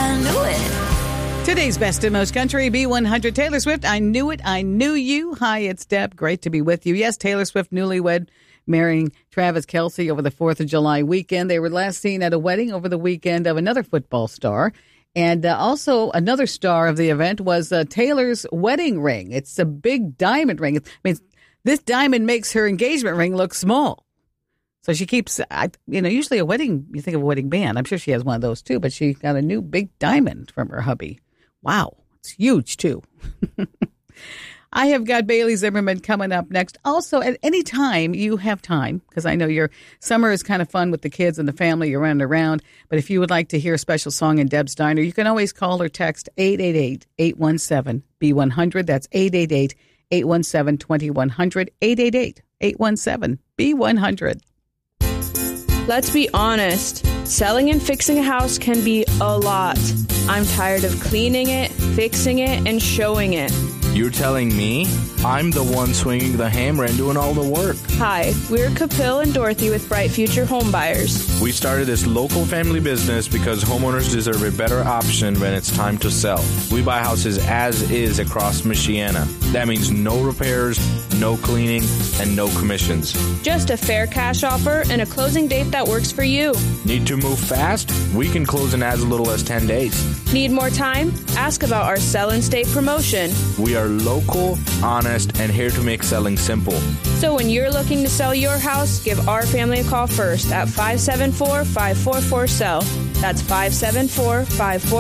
I knew it. Today's best in most country, B100 Taylor Swift. I knew it. I knew you. Hi, it's Deb. Great to be with you. Yes, Taylor Swift, newlywed, marrying Travis Kelce over the 4th of July weekend. They were last seen at a wedding over the weekend of another football star. And also another star of the event was Taylor's wedding ring. It's a big diamond ring. I mean, this diamond makes her engagement ring look small. So she keeps, usually a wedding, you think of a wedding band. I'm sure she has one of those too, but she got a new big diamond from her hubby. Wow. It's huge too. I have got Bailey Zimmerman coming up next. Also, at any time you have time, because I know your summer is kind of fun with the kids and the family, you're running around. But if you would like to hear a special song in Deb's Diner, you can always call or text 888-817-B100. That's 888-817-2100, 888-817-B100. Let's be honest. Selling and fixing a house can be a lot. I'm tired of cleaning it, fixing it, and showing it. You're telling me? I'm the one swinging the hammer and doing all the work. Hi, we're Kapil and Dorothy with Bright Future Home Buyers. We started this local family business because homeowners deserve a better option when it's time to sell. We buy houses as is across Michiana. That means no repairs, no cleaning, and no commissions. Just a fair cash offer and a closing date that works for you. Need to move fast? We can close in as little as 10 days. Need more time? Ask about our Sell and Stay promotion. We are local, honest, and here to make selling simple. So when you're looking to sell your house, give our family a call first at 574-544-SELL. That's 574-544-SELL.